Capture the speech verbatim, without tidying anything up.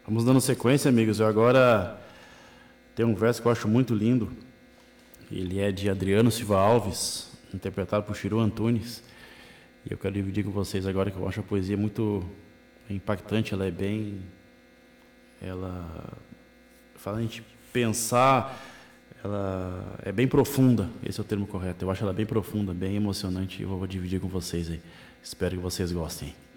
Vamos dando sequência, amigos. Eu agora tenho um verso que eu acho muito lindo. Ele é de Adriano Silva Alves, interpretado por Chiru Antunes. E eu quero dividir com vocês agora que eu acho a poesia muito impactante. Ela é bem... Ela fala a gente pensar... Ela é bem profunda, esse é o termo correto. Eu acho ela bem profunda, bem emocionante. E eu vou dividir com vocês aí. Espero que vocês gostem.